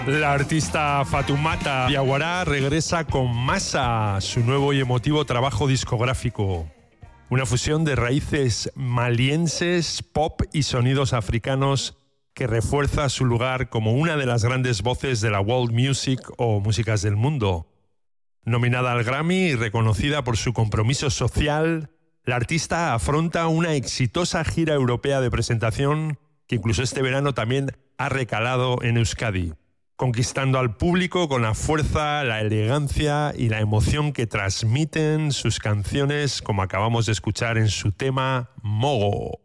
La artista Fatoumata Diawara regresa con Massa, su nuevo y emotivo trabajo discográfico. Una fusión de raíces malienses, pop y sonidos africanos que refuerza su lugar como una de las grandes voces de la world music o músicas del mundo. Nominada al Grammy y reconocida por su compromiso social, la artista afronta una exitosa gira europea de presentación que incluso este verano también ha recalado en Euskadi, conquistando al público con la fuerza, la elegancia y la emoción que transmiten sus canciones, como acabamos de escuchar en su tema Mogo.